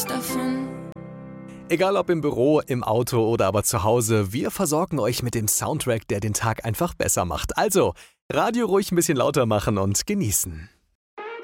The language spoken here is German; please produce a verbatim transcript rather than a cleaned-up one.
nichts davon. Egal ob im Büro, im Auto oder aber zu Hause, wir versorgen euch mit dem Soundtrack, der den Tag einfach besser macht. Also, Radio ruhig ein bisschen lauter machen und genießen.